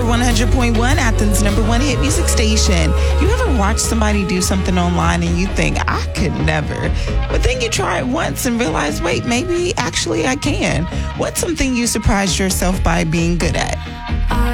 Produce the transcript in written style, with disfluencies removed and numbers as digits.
100.1, Athens' #1 hit music station. You ever watch somebody do something online and you think, I could never? But then you try it once and realize, wait, maybe actually I can. What's something you surprised yourself by being good at?